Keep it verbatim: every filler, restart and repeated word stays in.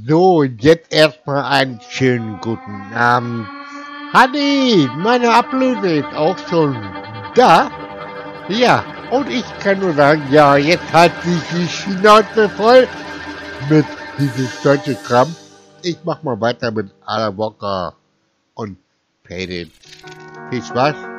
So, jetzt erstmal einen schönen guten Abend. Hanni, meine Ablöse ist auch schon da. Ja, und ich kann nur sagen, ja, jetzt hat sich die Schnauze voll mit dieses deutsche Kram. Ich mach mal weiter mit Ala Walker und Faded. Viel Spaß.